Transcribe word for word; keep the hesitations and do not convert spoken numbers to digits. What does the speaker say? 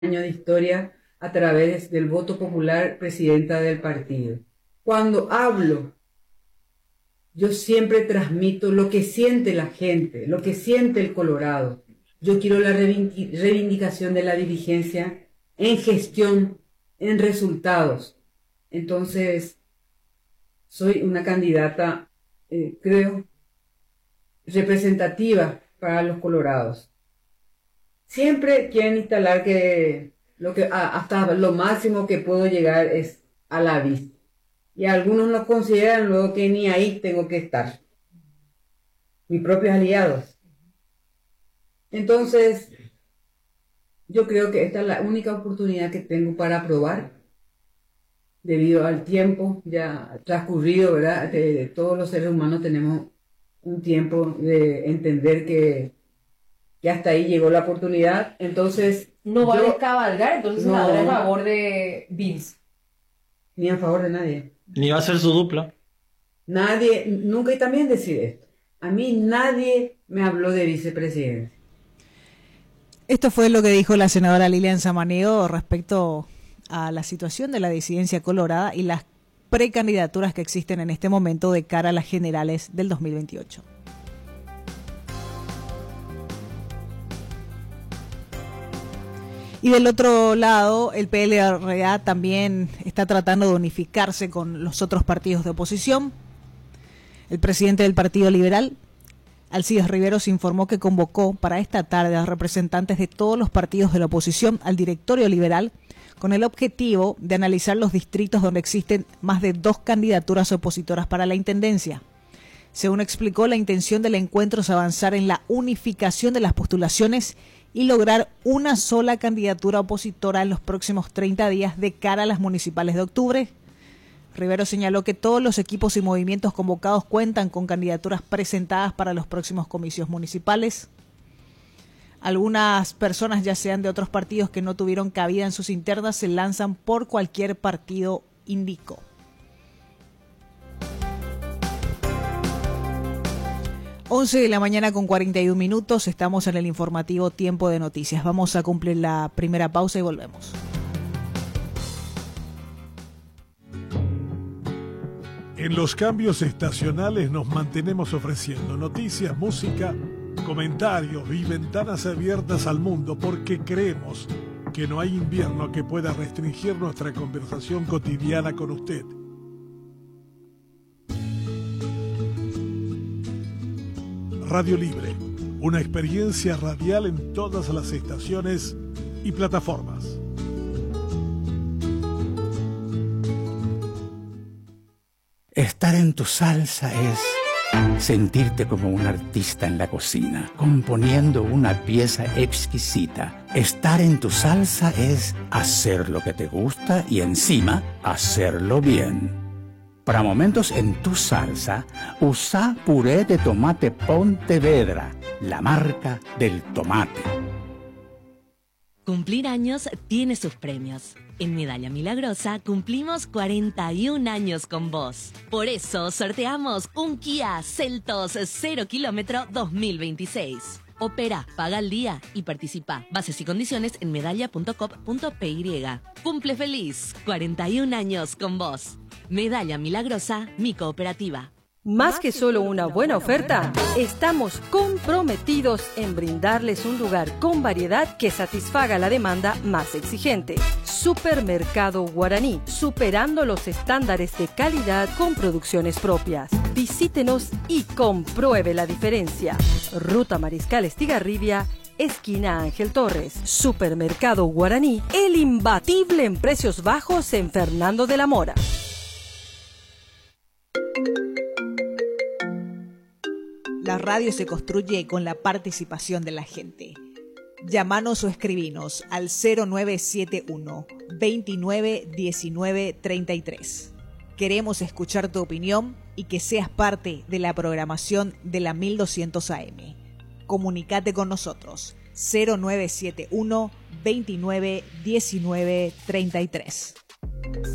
años de historia a través del voto popular presidenta del partido. Cuando hablo, yo siempre transmito lo que siente la gente, lo que siente el Colorado. Yo quiero la reivindicación de la dirigencia en gestión, en resultados. Entonces, soy una candidata, eh, creo, representativa para los colorados. Siempre quieren instalar que, lo que hasta lo máximo que puedo llegar es a la vista. Y algunos no consideran luego que ni ahí tengo que estar. Mis propios aliados. Entonces, yo creo que esta es la única oportunidad que tengo para probar, debido al tiempo ya transcurrido, ¿verdad? De, de todos los seres humanos tenemos un tiempo de entender que, que hasta ahí llegó la oportunidad. Entonces, no va yo, a descabalgar, entonces no, nada a favor de Vince. Ni a favor de nadie. Ni va a ser su dupla. Nadie, nunca, y también decir esto, a mí nadie me habló de vicepresidente. Esto fue lo que dijo la senadora Lilian Samaniego respecto a la situación de la disidencia colorada y las precandidaturas que existen en este momento de cara a las generales del dos mil veintiocho. Y del otro lado, el P L R A también está tratando de unificarse con los otros partidos de oposición. El presidente del Partido Liberal, Alcides Riveros, informó que convocó para esta tarde a representantes de todos los partidos de la oposición al directorio liberal con el objetivo de analizar los distritos donde existen más de dos candidaturas opositoras para la intendencia. Según explicó, la intención del encuentro es avanzar en la unificación de las postulaciones y lograr una sola candidatura opositora en los próximos treinta días de cara a las municipales de octubre. Rivero señaló que todos los equipos y movimientos convocados cuentan con candidaturas presentadas para los próximos comicios municipales. Algunas personas, ya sean de otros partidos que no tuvieron cabida en sus internas, se lanzan por cualquier partido, indicó. once de la mañana con cuarenta y un minutos, estamos en el informativo Tiempo de Noticias. Vamos a cumplir la primera pausa y volvemos. En los cambios estacionales nos mantenemos ofreciendo noticias, música, comentarios y ventanas abiertas al mundo porque creemos que no hay invierno que pueda restringir nuestra conversación cotidiana con usted. Radio Libre, una experiencia radial en todas las estaciones y plataformas. Estar en tu salsa es sentirte como un artista en la cocina, componiendo una pieza exquisita. Estar en tu salsa es hacer lo que te gusta y encima hacerlo bien. Para momentos en tu salsa, usa puré de tomate Pontevedra, la marca del tomate. Cumplir años tiene sus premios. En Medalla Milagrosa cumplimos cuarenta y un años con vos. Por eso sorteamos un Kia Seltos cero kilómetro dos mil veintiséis. Opera, paga al día y participa. Bases y condiciones en medalla punto com punto p y. Cumple feliz, cuarenta y un años con vos. Medalla Milagrosa, mi cooperativa. Más que solo una buena oferta, estamos comprometidos en brindarles un lugar con variedad que satisfaga la demanda más exigente. Supermercado Guaraní, superando los estándares de calidad con producciones propias. Visítenos y compruebe la diferencia. Ruta Mariscal Estigarribia, esquina Ángel Torres. Supermercado Guaraní, el imbatible en precios bajos en Fernando de la Mora. La radio se construye con la participación de la gente. Llámanos o escribinos al cero nueve siete uno, veintinueve diecinueve treinta y tres. Queremos escuchar tu opinión y que seas parte de la programación de la mil doscientos A M. Comunicate con nosotros cero nueve siete uno, veintinueve diecinueve treinta y tres.